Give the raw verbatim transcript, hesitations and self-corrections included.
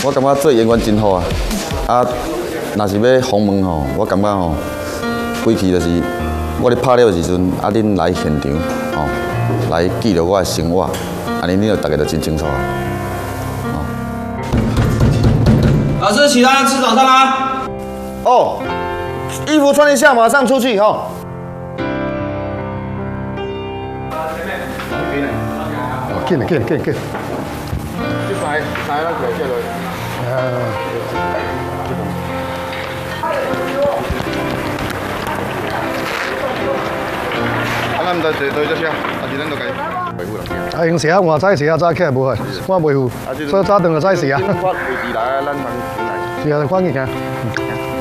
我感觉做演员真好啊！啊，若是要访问吼，我感觉吼，规期就是我咧拍了时阵，啊，恁来现场吼，来记录我的生活，安尼恁就大家就真清楚啊。哦。 老师，起来吃早餐啦！ 哦，衣服穿一下，马上出去哈。哦， 紧了，紧了，紧了，紧。 去塞塞那个这个。啊。啊，咱唔得坐坐这些，啊，是咱都该维护啦。 啊，用时啊，换早时啊，早起来无啊，我维护，所以早顿就早时啊。 我维持来，咱通进来。 是啊，赶紧行。